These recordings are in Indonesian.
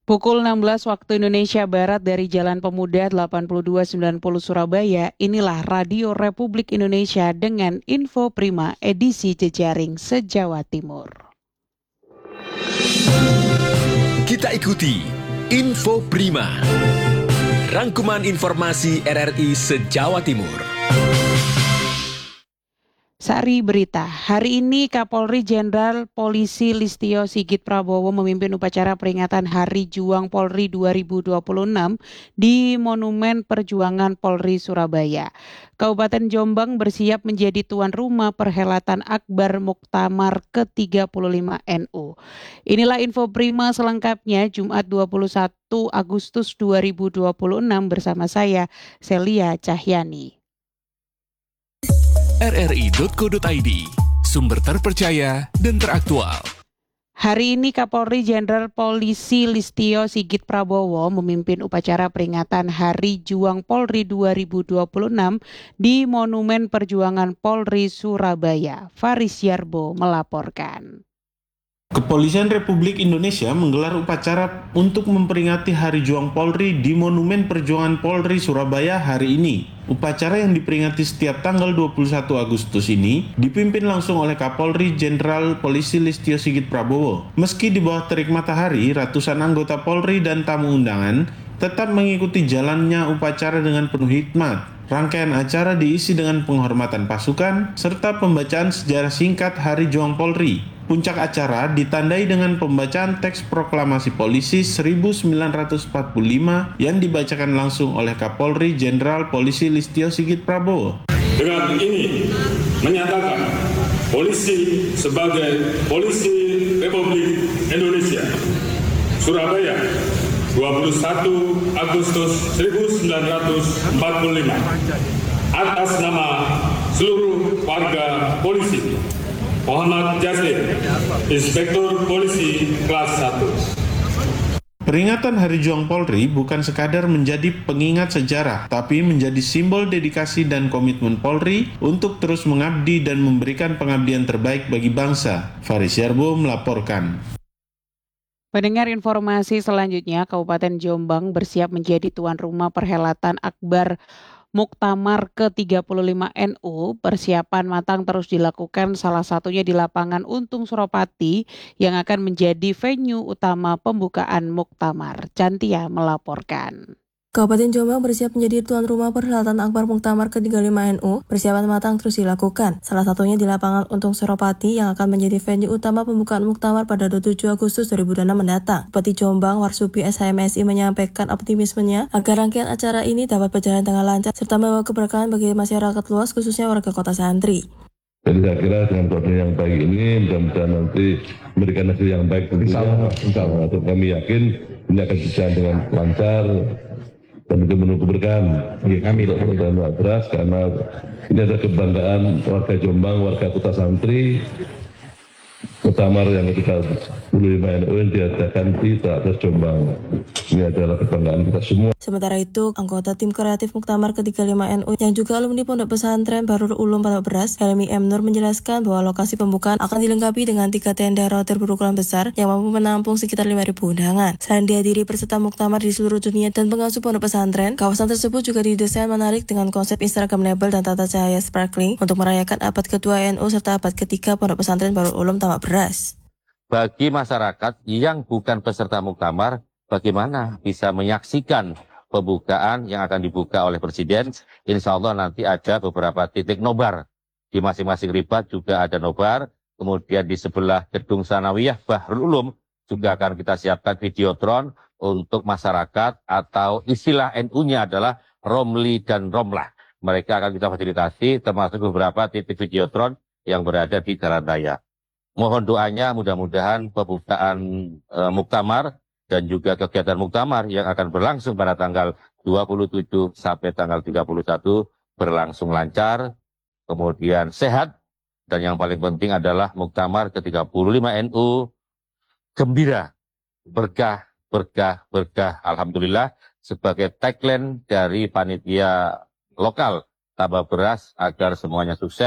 Pukul 16 waktu Indonesia Barat dari Jalan Pemuda 8290 Surabaya, inilah Radio Republik Indonesia dengan Info Prima edisi jejaring se-Jawa Timur. Kita ikuti Info Prima, rangkuman informasi RRI se-Jawa Timur. Sari berita, hari ini Kapolri Jenderal Polisi Listio Sigit Prabowo memimpin upacara peringatan Hari Juang Polri 2026 di Monumen Perjuangan Polri Surabaya. Kabupaten Jombang bersiap menjadi tuan rumah perhelatan Akbar Muktamar ke-35 NU. Inilah Info Prima selengkapnya Jumat 21 Agustus 2026 bersama saya, Celia Cahyani. RRI.co.id, sumber terpercaya dan teraktual. Hari ini Kapolri Jenderal Polisi Listio Sigit Prabowo memimpin upacara peringatan Hari Juang Polri 2026 di Monumen Perjuangan Polri Surabaya. Faris Yarbo melaporkan. Kepolisian Republik Indonesia menggelar upacara untuk memperingati Hari Juang Polri di Monumen Perjuangan Polri Surabaya hari ini. Upacara yang diperingati setiap tanggal 21 Agustus ini dipimpin langsung oleh Kapolri Jenderal Polisi Listio Sigit Prabowo. Meski di bawah terik matahari, ratusan anggota Polri dan tamu undangan tetap mengikuti jalannya upacara dengan penuh hikmat. Rangkaian acara diisi dengan penghormatan pasukan serta pembacaan sejarah singkat Hari Juang Polri. Puncak acara ditandai dengan pembacaan teks proklamasi polisi 1945 yang dibacakan langsung oleh Kapolri Jenderal Polisi Listio Sigit Prabowo. Dengan ini menyatakan polisi sebagai Polisi Republik Indonesia Surabaya 21 Agustus 1945 atas nama seluruh warga polisi. Muhammad Jasir, Inspektur Polisi Kelas 1. Peringatan Hari Juang Polri bukan sekadar menjadi pengingat sejarah, tapi menjadi simbol dedikasi dan komitmen Polri untuk terus mengabdi dan memberikan pengabdian terbaik bagi bangsa. Faris Yarbo melaporkan. Pendengar informasi selanjutnya, Kabupaten Jombang bersiap menjadi tuan rumah perhelatan Akbar Muktamar ke-35 NU. Persiapan matang terus dilakukan, salah satunya di lapangan Untung Suropati yang akan menjadi venue utama pembukaan Muktamar. Cantia melaporkan. Kabupaten Jombang bersiap menjadi tuan rumah perhelatan Akbar Muktamar ke-35 NU. Persiapan matang terus dilakukan, salah satunya di lapangan Untung Suropati yang akan menjadi venue utama pembukaan Muktamar pada 27 Agustus 2026 mendatang. Bupati Jombang Warsupi SHMSI menyampaikan optimismenya agar rangkaian acara ini dapat berjalan dengan lancar serta membawa keberkahan bagi masyarakat luas khususnya warga kota santri. Jadi saya kira dengan koordinasi yang baik ini mudah-mudahan nanti memberikan hasil yang baik tentunya. Insya kami yakin ini akan berjalan dengan lancar dan itu menunggu keberkahan. Kami untuk beras karena ini adalah kebanggaan warga Jombang, warga kota santri. Muktamar yang ke-35 NU yang diadakan di atas Jombang. Ini adalah kebanggaan kita semua. Sementara itu, anggota tim kreatif Muktamar ke-35 NU yang juga alumni Pondok Pesantren Darul Ulum Pondok Beras, Helmi M. Nur menjelaskan bahwa lokasi pembukaan akan dilengkapi dengan 3 tenda router berukuran besar yang mampu menampung sekitar 5.000 undangan. Selain dihadiri peserta Muktamar di seluruh dunia dan pengasuh Pondok Pesantren, kawasan tersebut juga didesain menarik dengan konsep Instagramable dan tata cahaya sparkling untuk merayakan abad kedua NU serta abad ketiga Pondok Pesantren Darul Ulum Pondok Beras. Bagi masyarakat yang bukan peserta Muktamar, bagaimana bisa menyaksikan pembukaan yang akan dibuka oleh Presiden? Insya Allah nanti ada beberapa titik nobar. Di masing-masing ribat juga ada nobar. Kemudian di sebelah Gedung Sanawiyah Bahrul Ulum juga akan kita siapkan videotron untuk masyarakat atau istilah NU-nya adalah Romli dan Romlah. Mereka akan kita fasilitasi termasuk beberapa titik videotron yang berada di jalan raya. Mohon doanya mudah-mudahan pembukaan Muktamar dan juga kegiatan Muktamar yang akan berlangsung pada tanggal 27 sampai tanggal 31 berlangsung lancar, kemudian sehat, dan yang paling penting adalah Muktamar ke-35 NU gembira, berkah, berkah, berkah. Alhamdulillah sebagai tagline dari panitia lokal Tabak Beras agar semuanya sukses,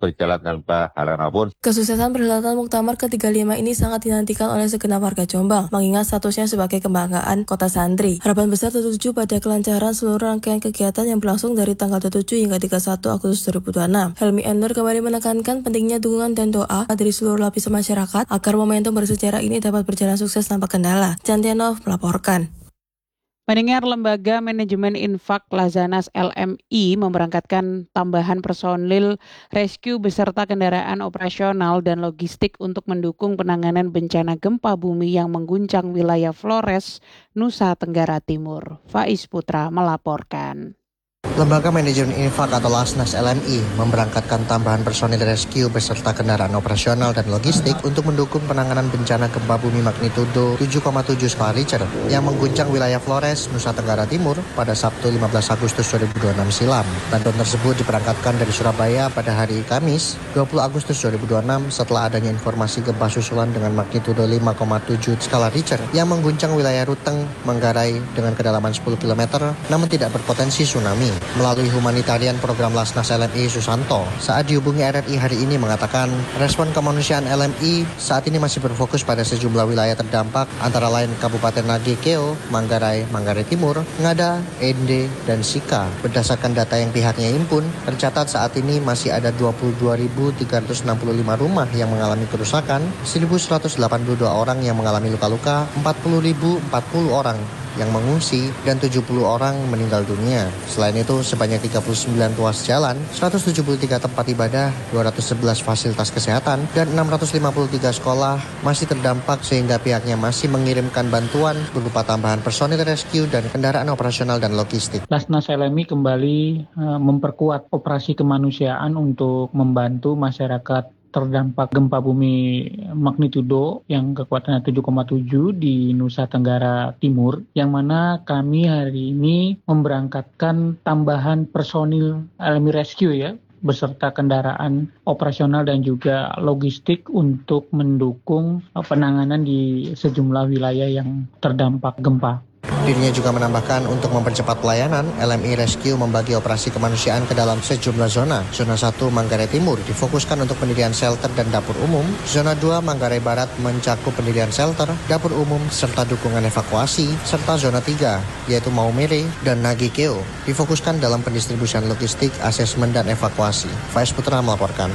berjalan tanpa halangan apapun. Kesuksesan perhelatan Muktamar ke-35 ini sangat dinantikan oleh segenap warga Jombang, mengingat statusnya sebagai kebanggaan kota santri. Harapan besar tertuju pada kelancaran seluruh rangkaian kegiatan yang berlangsung dari tanggal 27 hingga 31 Agustus 2026. Helmi M. Nur kembali menekankan pentingnya dukungan dan doa dari seluruh lapisan masyarakat agar momentum bersejarah ini dapat berjalan sukses tanpa kendala. Cantianov melaporkan. Pendengar, Lembaga Manajemen Infak Lazanas LMI memberangkatkan tambahan personil rescue beserta kendaraan operasional dan logistik untuk mendukung penanganan bencana gempa bumi yang mengguncang wilayah Flores, Nusa Tenggara Timur. Faiz Putra melaporkan. Lembaga Manajemen Infak atau Lasnas LMI memberangkatkan tambahan personil rescue beserta kendaraan operasional dan logistik untuk mendukung penanganan bencana gempa bumi magnitudo 7,7 skala Richter yang mengguncang wilayah Flores, Nusa Tenggara Timur pada Sabtu 15 Agustus 2026 silam. Bantuan tersebut diberangkatkan dari Surabaya pada hari Kamis 20 Agustus 2026 setelah adanya informasi gempa susulan dengan magnitudo 5,7 skala Richter yang mengguncang wilayah Ruteng, Manggarai dengan kedalaman 10 km namun tidak berpotensi tsunami. Melalui humanitarian program Lasnas LMI, Susanto saat dihubungi RRI hari ini mengatakan respon kemanusiaan LMI saat ini masih berfokus pada sejumlah wilayah terdampak antara lain Kabupaten Nagekeo, Manggarai, Manggarai Timur, Ngada, Ende, dan Sika. Berdasarkan data yang pihaknya himpun, tercatat saat ini masih ada 22.365 rumah yang mengalami kerusakan, 1.182 orang yang mengalami luka-luka, 40.040 orang yang mengungsi, dan 70 orang meninggal dunia. Selain itu, sebanyak 39 ruas jalan, 173 tempat ibadah, 211 fasilitas kesehatan, dan 653 sekolah masih terdampak sehingga pihaknya masih mengirimkan bantuan berupa tambahan personil rescue dan kendaraan operasional dan logistik. Lasnas LMI kembali memperkuat operasi kemanusiaan untuk membantu masyarakat terdampak gempa bumi magnitudo yang kekuatannya 7,7 di Nusa Tenggara Timur, yang mana kami hari ini memberangkatkan tambahan personil LMI Rescue beserta kendaraan operasional dan juga logistik untuk mendukung penanganan di sejumlah wilayah yang terdampak gempa. Dirinya juga menambahkan untuk mempercepat pelayanan, LMI Rescue membagi operasi kemanusiaan ke dalam sejumlah zona. Zona 1 Manggarai Timur difokuskan untuk pendirian shelter dan dapur umum. Zona 2 Manggarai Barat mencakup pendirian shelter, dapur umum, serta dukungan evakuasi. Serta zona 3, yaitu Maumere dan Nagekeo, difokuskan dalam pendistribusian logistik, asesmen, dan evakuasi. Faiz Putra melaporkan.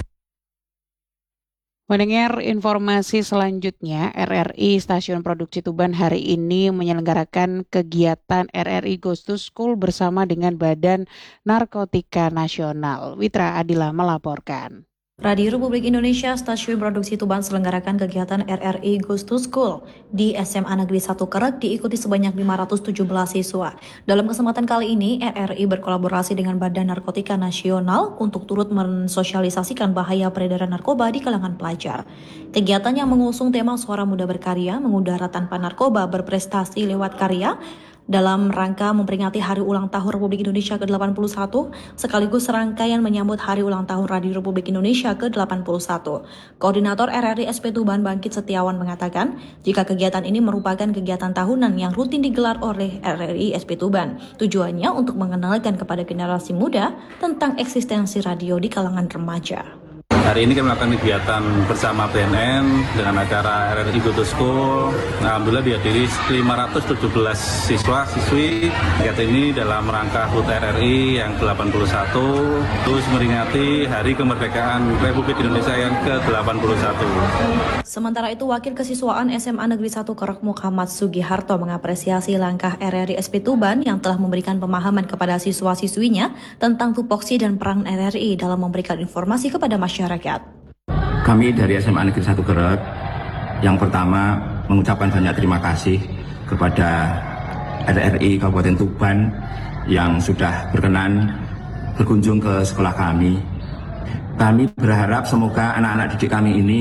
Mendengar informasi selanjutnya, RRI Stasiun Produksi Tuban hari ini menyelenggarakan kegiatan RRI Goes to School bersama dengan Badan Narkotika Nasional. Witra Adila melaporkan. Radio Republik Indonesia Stasiun Produksi Tuban selenggarakan kegiatan RRI Goes to School di SMA Negeri 1 Kerek diikuti sebanyak 517 siswa. Dalam kesempatan kali ini, RRI berkolaborasi dengan Badan Narkotika Nasional untuk turut mensosialisasikan bahaya peredaran narkoba di kalangan pelajar. Kegiatan yang mengusung tema Suara Muda Berkarya, mengudara tanpa narkoba, berprestasi lewat karya, dalam rangka memperingati Hari Ulang Tahun Republik Indonesia ke-81, sekaligus serangkaian menyambut Hari Ulang Tahun Radio Republik Indonesia ke-81. Koordinator RRI SP Tuban Bangkit Setiawan mengatakan, jika kegiatan ini merupakan kegiatan tahunan yang rutin digelar oleh RRI SP Tuban, tujuannya untuk mengenalkan kepada generasi muda tentang eksistensi radio di kalangan remaja. Hari ini kami melakukan kegiatan bersama BNN dengan acara RRI Goes to School. Alhamdulillah dihadiri 517 siswa-siswi. Kegiatan ini dalam rangka HUT RRI yang ke-81, terus memperingati Hari Kemerdekaan Republik Indonesia yang ke-81. Sementara itu, Wakil Kesiswaan SMA Negeri 1 Kerek Muhammad Sugiharto mengapresiasi langkah RRI SP Tuban yang telah memberikan pemahaman kepada siswa-siswinya tentang tupoksi dan peran RRI dalam memberikan informasi kepada masyarakat. Kami dari SMA Negeri 1 Kerek yang pertama mengucapkan banyak terima kasih kepada RRI Kabupaten Tuban yang sudah berkenan berkunjung ke sekolah kami. Kami berharap semoga anak-anak didik kami ini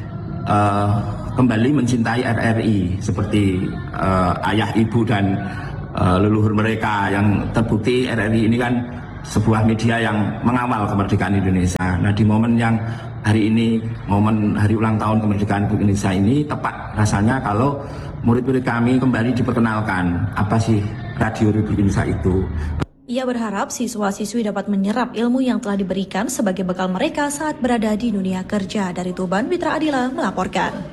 kembali mencintai RRI seperti ayah, ibu, dan leluhur mereka yang terbukti RRI ini kan sebuah media yang mengawal kemerdekaan Indonesia. Nah, di momen yang hari ini, momen Hari Ulang Tahun Kemerdekaan Republik Indonesia ini, tepat rasanya kalau murid-murid kami kembali diperkenalkan apa sih Radio Republik Indonesia itu. Ia berharap siswa-siswi dapat menyerap ilmu yang telah diberikan sebagai bekal mereka saat berada di dunia kerja. Dari Tuban, Mitra Adila melaporkan.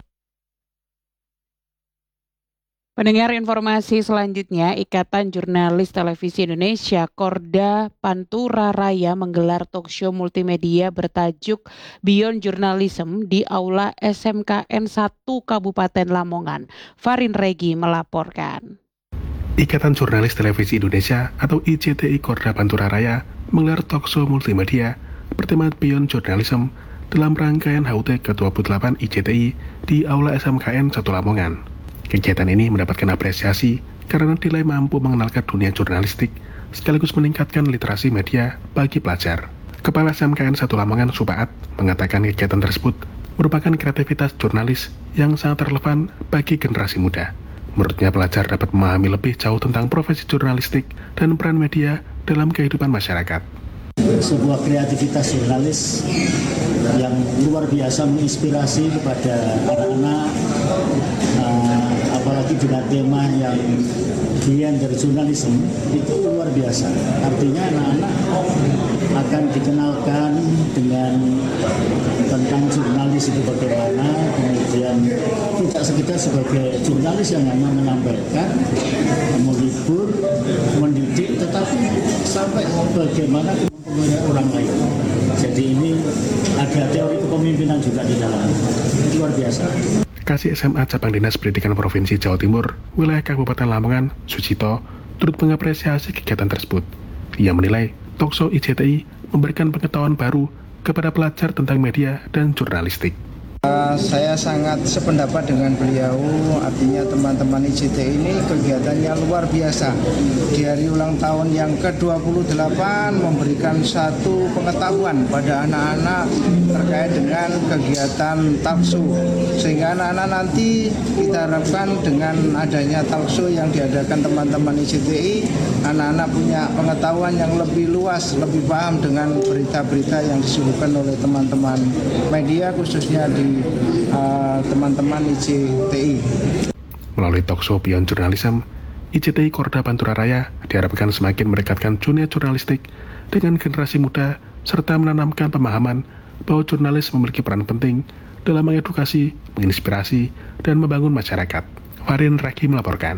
Pendengar informasi selanjutnya, Ikatan Jurnalis Televisi Indonesia Korda Pantura Raya menggelar talkshow multimedia bertajuk Beyond Journalism di Aula SMKN 1 Kabupaten Lamongan. Farin Regi melaporkan. Ikatan Jurnalis Televisi Indonesia atau IJTI Korda Pantura Raya menggelar talkshow multimedia bertema Beyond Journalism dalam rangkaian HUT ke-28 IJTI di Aula SMKN 1 Lamongan. Kegiatan ini mendapatkan apresiasi karena dinilai mampu mengenalkan dunia jurnalistik sekaligus meningkatkan literasi media bagi pelajar. Kepala SMKN 1 Lamongan Supaat mengatakan kegiatan tersebut merupakan kreativitas jurnalis yang sangat relevan bagi generasi muda. Menurutnya pelajar dapat memahami lebih jauh tentang profesi jurnalistik dan peran media dalam kehidupan masyarakat. Sebuah kreativitas jurnalis yang luar biasa menginspirasi kepada anak-anak, apalagi dengan tema yang Beyond Journalism itu luar biasa. Artinya anak-anak akan dikenalkan dengan tentang jurnalis itu bagaimana, kemudian tidak sekedar sebagai jurnalis yang hanya menyampaikan, menghibur, mendidik, tetapi sampai bagaimana mempengaruhi orang lain. Jadi ini ada teori kepemimpinan juga di dalam. Luar biasa. Kasih SMA Cabang Dinas Pendidikan Provinsi Jawa Timur, wilayah Kabupaten Lamongan, Sucito, turut mengapresiasi kegiatan tersebut. Ia menilai talkshow IJTI memberikan pengetahuan baru kepada pelajar tentang media dan jurnalistik. Saya sangat sependapat dengan beliau, artinya teman-teman IJTI ini kegiatannya luar biasa. Di hari ulang tahun yang ke-28 memberikan satu pengetahuan pada anak-anak terkait dengan kegiatan talkshow. Sehingga anak-anak nanti kita harapkan dengan adanya talkshow yang diadakan teman-teman IJTI, anak-anak punya pengetahuan yang lebih luas, lebih paham dengan berita-berita yang disuguhkan oleh teman-teman media, khususnya di teman-teman IJTI. Melalui talkshow Beyond Journalism, IJTI Korda Pantura Raya diharapkan semakin mendekatkan dunia jurnalistik dengan generasi muda serta menanamkan pemahaman bahwa jurnalis memiliki peran penting dalam mengedukasi, menginspirasi, dan membangun masyarakat. Farin Raki melaporkan.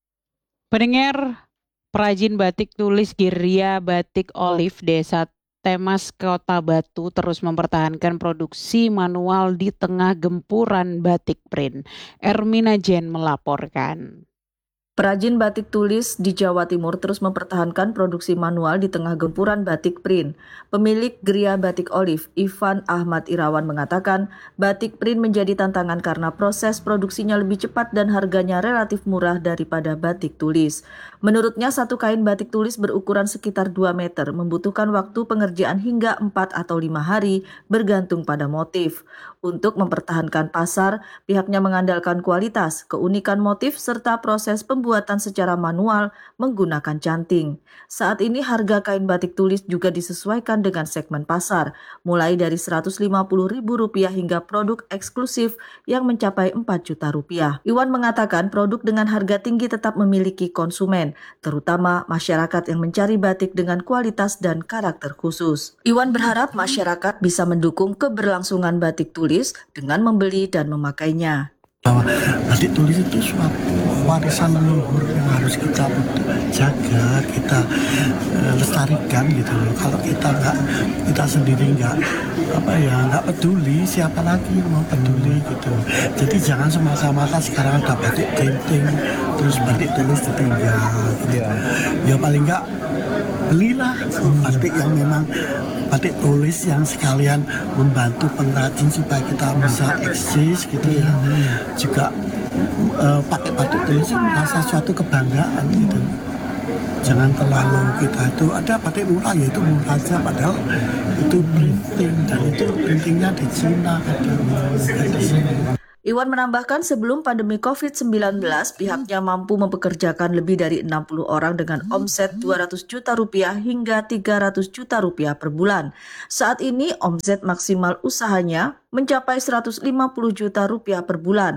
Pendengar, perajin batik tulis Giria Batik Olive Desa Temas Kota Batu terus mempertahankan produksi manual di tengah gempuran batik print. Ermina Jen melaporkan. Perajin batik tulis di Jawa Timur terus mempertahankan produksi manual di tengah gempuran batik print. Pemilik Geria Batik Olive, Ivan Ahmad Irawan mengatakan, batik print menjadi tantangan karena proses produksinya lebih cepat dan harganya relatif murah daripada batik tulis. Menurutnya, satu kain batik tulis berukuran sekitar 2 meter membutuhkan waktu pengerjaan hingga 4 atau 5 hari bergantung pada motif. Untuk mempertahankan pasar, pihaknya mengandalkan kualitas, keunikan motif, serta proses pembuatan secara manual menggunakan canting. Saat ini harga kain batik tulis juga disesuaikan dengan segmen pasar, mulai dari Rp150.000 hingga produk eksklusif yang mencapai Rp4 juta. Iwan mengatakan produk dengan harga tinggi tetap memiliki konsumen, terutama masyarakat yang mencari batik dengan kualitas dan karakter khusus. Iwan berharap masyarakat bisa mendukung keberlangsungan batik tulis dengan membeli dan memakainya. Bahwa batik tulis itu suatu warisan leluhur yang harus kita jaga, kita lestarikan gitu loh. Kalau kita sendiri nggak peduli, siapa lagi yang mau peduli gitu. Jadi jangan semata-mata sekarang ada batik genting terus batik tulis ditinggal gitu. Ya paling nggak belilah batik yang memang batik tulis yang sekalian membantu pengrajin supaya kita bisa eksis gitu ya. Juga pakai batik tulis merasa suatu kebanggaan gitu. Jangan terlalu kita itu ada batik murah ya itu murah aja, padahal itu printing dan itu printingnya di Cina Iwan menambahkan sebelum pandemi COVID-19, pihaknya mampu mempekerjakan lebih dari 60 orang dengan omset Rp200 juta hingga Rp300 juta per bulan. Saat ini omset maksimal usahanya mencapai Rp150 juta per bulan.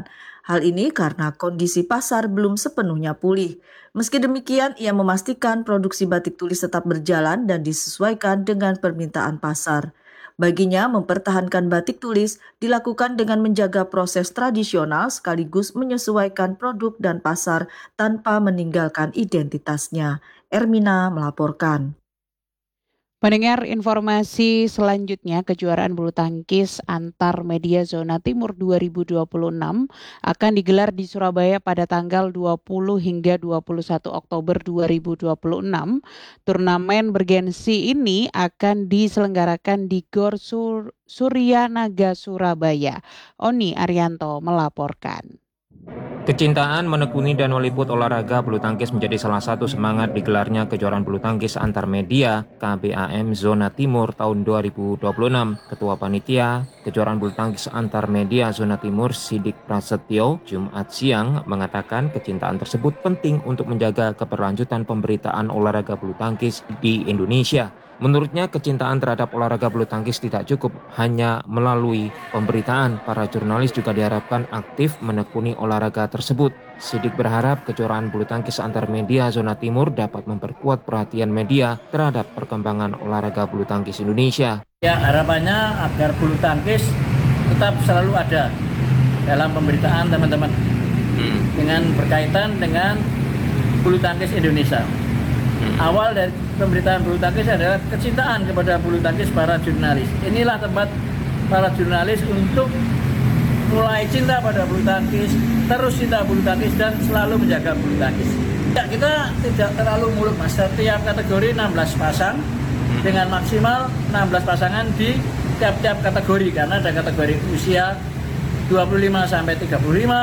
Hal ini karena kondisi pasar belum sepenuhnya pulih. Meski demikian, ia memastikan produksi batik tulis tetap berjalan dan disesuaikan dengan permintaan pasar. Baginya, mempertahankan batik tulis dilakukan dengan menjaga proses tradisional sekaligus menyesuaikan produk dan pasar tanpa meninggalkan identitasnya. Ermina melaporkan. Pendengar, informasi selanjutnya, kejuaraan bulu tangkis antar media zona timur 2026 akan digelar di Surabaya pada tanggal 20 hingga 21 Oktober 2026. Turnamen bergensi ini akan diselenggarakan di Gor Suryanaga, Surabaya. Oni Arianto melaporkan. Kecintaan menekuni dan meliput olahraga bulu tangkis menjadi salah satu semangat digelarnya kejuaraan bulu tangkis antar media KBAM Zona Timur tahun 2026. Ketua Panitia Kejuaraan Bulu Tangkis Antar Media Zona Timur Sidik Prasetyo Jumat siang mengatakan kecintaan tersebut penting untuk menjaga keberlanjutan pemberitaan olahraga bulu tangkis di Indonesia. Menurutnya, kecintaan terhadap olahraga bulu tangkis tidak cukup hanya melalui pemberitaan. Para jurnalis juga diharapkan aktif menekuni olahraga tersebut. Sidik berharap kejuaraan bulu tangkis antar media Zona Timur dapat memperkuat perhatian media terhadap perkembangan olahraga bulu tangkis Indonesia. Ya, harapannya agar bulu tangkis tetap selalu ada dalam pemberitaan teman-teman dengan berkaitan dengan bulu tangkis Indonesia. Awal dari pemberitaan bulu tangkis adalah kecintaan kepada bulu tangkis para jurnalis. Inilah tempat para jurnalis untuk mulai cinta pada bulu tangkis, terus cinta bulu tangkis dan selalu menjaga bulu tangkis. Ya, kita tidak terlalu muluk mas, setiap kategori 16 pasang dengan maksimal 16 pasangan di tiap-tiap kategori karena ada kategori usia 25 sampai 35,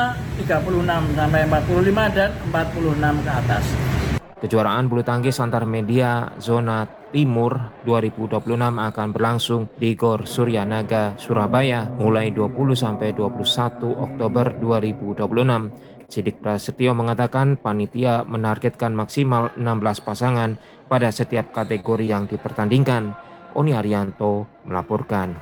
36 sampai 45 dan 46 ke atas. Kejuaraan bulu tangkis antar media Zona Timur 2026 akan berlangsung di Gor Suryanaga, Surabaya mulai 20 sampai 21 Oktober 2026. Sidik Prasetyo mengatakan panitia menargetkan maksimal 16 pasangan pada setiap kategori yang dipertandingkan. Oni Arianto melaporkan.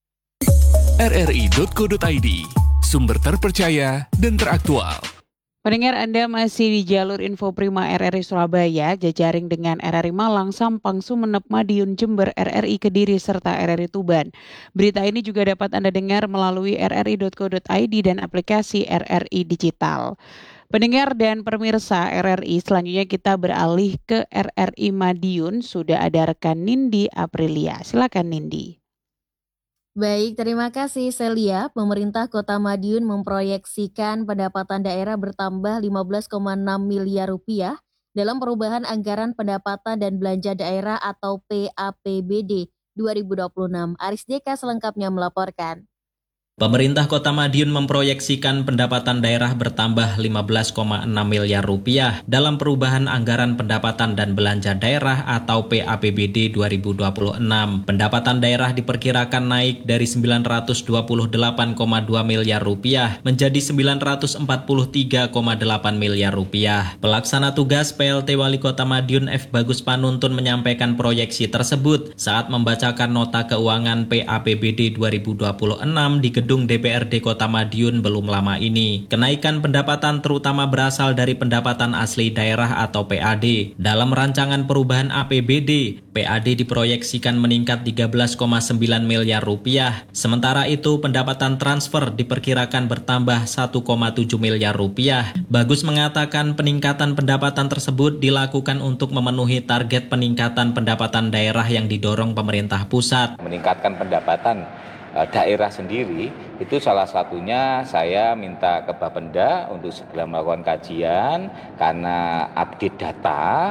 RRI.co.id, sumber terpercaya dan teraktual. Pendengar, Anda masih di jalur Info Prima RRI Surabaya, jejaring dengan RRI Malang, Sampang, Sumeneb, Madiun, Jember, RRI Kediri, serta RRI Tuban. Berita ini juga dapat Anda dengar melalui rri.co.id dan aplikasi RRI Digital. Pendengar dan pemirsa RRI, selanjutnya kita beralih ke RRI Madiun. Sudah ada rekan Nindi Aprilia. Silakan Nindi. Baik, terima kasih Celia. Pemerintah Kota Madiun memproyeksikan pendapatan daerah bertambah 15,6 miliar rupiah dalam perubahan anggaran pendapatan dan belanja daerah atau PAPBD 2026. Aris Deka selengkapnya melaporkan. Pemerintah Kota Madiun memproyeksikan pendapatan daerah bertambah 15,6 miliar rupiah dalam perubahan anggaran pendapatan dan belanja daerah atau PAPBD 2026. Pendapatan daerah diperkirakan naik dari 928,2 miliar rupiah menjadi 943,8 miliar rupiah. Pelaksana tugas PLT Wali Kota Madiun F. Bagus Panuntun menyampaikan proyeksi tersebut saat membacakan nota keuangan PAPBD 2026 di Gedung DPRD Kota Madiun belum lama ini. Kenaikan pendapatan terutama berasal dari pendapatan asli daerah atau PAD. Dalam rancangan perubahan APBD, PAD diproyeksikan meningkat 13,9 miliar rupiah. Sementara itu, pendapatan transfer diperkirakan bertambah 1,7 miliar rupiah. Bagus mengatakan peningkatan pendapatan tersebut dilakukan untuk memenuhi target peningkatan pendapatan daerah yang didorong pemerintah pusat. Meningkatkan pendapatan daerah sendiri itu salah satunya saya minta ke Bapenda untuk segera melakukan kajian karena update data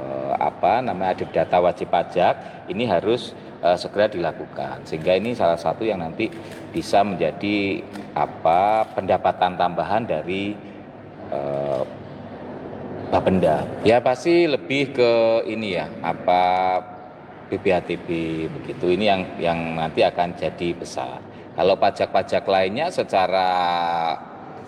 update data wajib pajak ini harus segera dilakukan sehingga ini salah satu yang nanti bisa menjadi pendapatan tambahan dari Bapenda. Ya pasti lebih ke ini ya BPHTB begitu, ini yang nanti akan jadi besar. Kalau pajak-pajak lainnya secara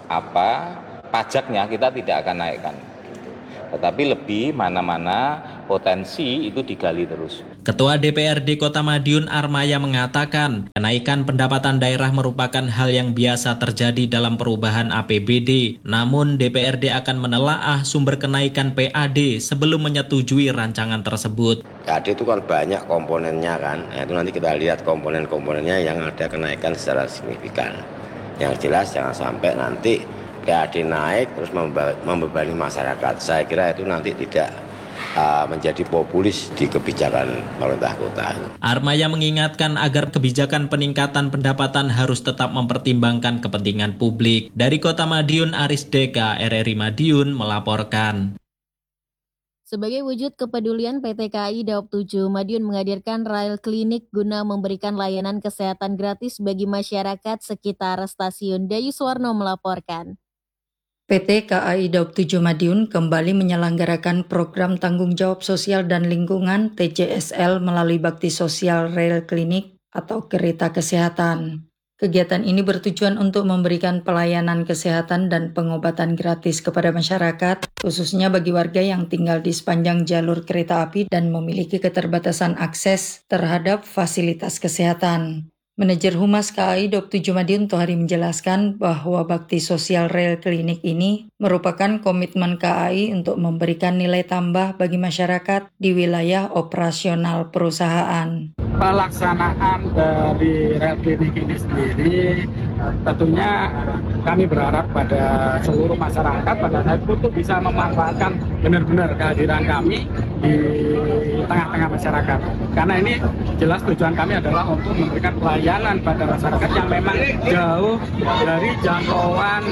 pajaknya kita tidak akan naikkan. Tetapi lebih mana-mana potensi itu digali terus. Ketua DPRD Kota Madiun Armaya mengatakan, kenaikan pendapatan daerah merupakan hal yang biasa terjadi dalam perubahan APBD. Namun DPRD akan menelaah sumber kenaikan PAD sebelum menyetujui rancangan tersebut. PAD itu kan banyak komponennya kan, itu nanti kita lihat komponen-komponennya yang ada kenaikan secara signifikan. Yang jelas jangan sampai nanti PAD naik terus membebani masyarakat. Saya kira itu nanti tidak menjadi populis di kebijakan pemerintah kota. Armaya mengingatkan agar kebijakan peningkatan pendapatan harus tetap mempertimbangkan kepentingan publik. Dari Kota Madiun, Aris Deka, RRI Madiun melaporkan. Sebagai wujud kepedulian, PT KAI Daob 7 Madiun menghadirkan Rail Klinik guna memberikan layanan kesehatan gratis bagi masyarakat sekitar stasiun. Dayu Suwarno melaporkan. PT KAI Daob 7 Madiun kembali menyelenggarakan program tanggung jawab sosial dan lingkungan TJSL melalui bakti sosial Rail Klinik atau kereta kesehatan. Kegiatan ini bertujuan untuk memberikan pelayanan kesehatan dan pengobatan gratis kepada masyarakat, khususnya bagi warga yang tinggal di sepanjang jalur kereta api dan memiliki keterbatasan akses terhadap fasilitas kesehatan. Manajer Humas KAI Daob 7 Madiun Tohari menjelaskan bahwa bakti sosial Rail Klinik ini merupakan komitmen KAI untuk memberikan nilai tambah bagi masyarakat di wilayah operasional perusahaan. Pelaksanaan dari Rail Klinik ini sendiri tentunya kami berharap pada seluruh masyarakat pada saat itu bisa memanfaatkan benar-benar kehadiran kami di tengah-tengah masyarakat. Karena ini jelas tujuan kami adalah untuk memberikan pelayanan pada masyarakat yang memang jauh dari jangkauan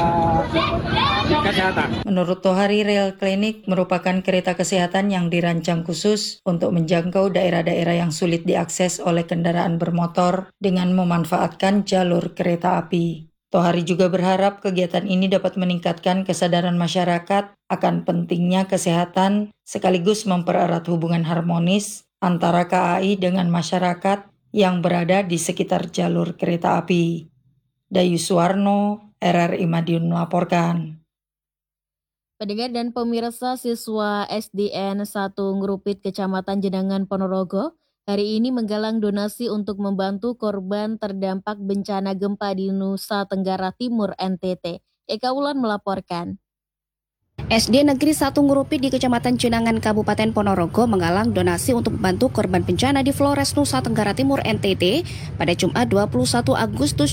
kesehatan. Menurut Tohari, Rail Klinik merupakan kereta kesehatan yang dirancang khusus untuk menjangkau daerah-daerah yang sulit diakses oleh kendaraan bermotor dengan memanfaatkan jalur kereta api. Tohari juga berharap kegiatan ini dapat meningkatkan kesadaran masyarakat akan pentingnya kesehatan sekaligus mempererat hubungan harmonis antara KAI dengan masyarakat yang berada di sekitar jalur kereta api. Dayu Suwarno, RRI Madiun melaporkan. Pendengar dan pemirsa, siswa SDN 1 Ngrupit Kecamatan Jenangan Ponorogo hari ini menggalang donasi untuk membantu korban terdampak bencana gempa di Nusa Tenggara Timur NTT. Eka Wulan melaporkan. SD Negeri 1 Ngrupit di Kecamatan Jenangan Kabupaten Ponorogo menggalang donasi untuk membantu korban bencana di Flores Nusa Tenggara Timur NTT pada Jumat 21 Agustus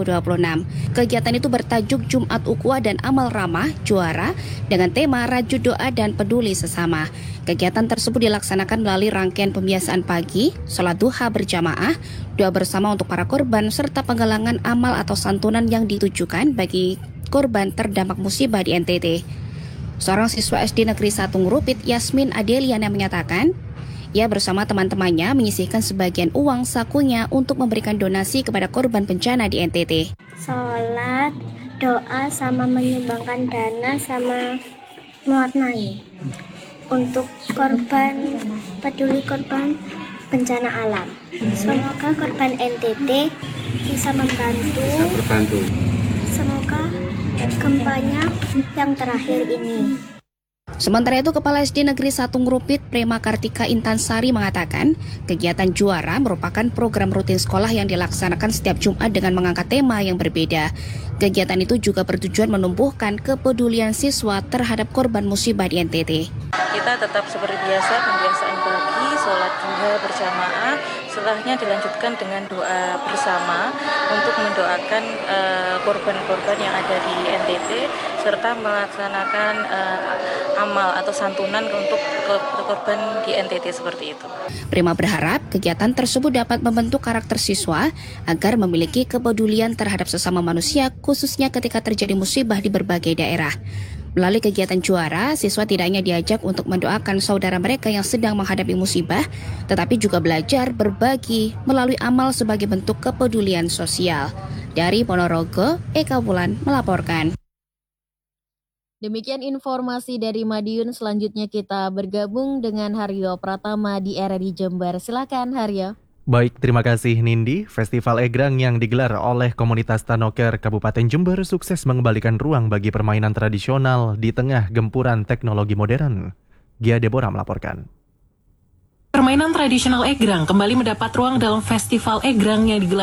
2026. Kegiatan itu bertajuk Jumat Ukhuwah dan Amal Ramah Juara dengan tema Rajut Doa dan Peduli Sesama. Kegiatan tersebut dilaksanakan melalui rangkaian pembiasaan pagi, sholat duha berjamaah, doa bersama untuk para korban, serta penggalangan amal atau santunan yang ditujukan bagi korban terdampak musibah di NTT. Seorang siswa SD Negeri 1 Ngrupit, Yasmin Adeliana menyatakan, ia bersama teman-temannya menyisihkan sebagian uang sakunya untuk memberikan donasi kepada korban bencana di NTT. Sholat, doa, sama menyumbangkan dana, sama mewarnai untuk korban, peduli korban bencana alam. Semoga korban NTT bisa membantu. Semoga gempanya yang terakhir ini. Sementara itu, Kepala SD Negeri 1 Ngrupit, Prema Kartika Intansari mengatakan, kegiatan Juara merupakan program rutin sekolah yang dilaksanakan setiap Jumat dengan mengangkat tema yang berbeda. Kegiatan itu juga bertujuan menumbuhkan kepedulian siswa terhadap korban musibah di NTT. Kita tetap seperti biasa, pembiasaan pagi, sholat duha berjamaah, setelahnya dilanjutkan dengan doa bersama untuk mendoakan korban-korban yang ada di NTT serta melaksanakan amal atau santunan untuk korban di NTT seperti itu. Prima berharap kegiatan tersebut dapat membentuk karakter siswa agar memiliki kepedulian terhadap sesama manusia, khususnya ketika terjadi musibah di berbagai daerah. Melalui kegiatan Juara, siswa tidak hanya diajak untuk mendoakan saudara mereka yang sedang menghadapi musibah, tetapi juga belajar berbagi melalui amal sebagai bentuk kepedulian sosial. Dari Ponorogo, Eka Wulan melaporkan. Demikian informasi dari Madiun. Selanjutnya kita bergabung dengan Haryo Pratama di RRI Jember. Silakan Haryo. Baik, terima kasih Nindi. Festival Egrang yang digelar oleh komunitas Tanoker Kabupaten Jember sukses mengembalikan ruang bagi permainan tradisional di tengah gempuran teknologi modern. Gia Deborah melaporkan. Permainan tradisional egrang kembali mendapat ruang dalam Festival Egrang yang digelar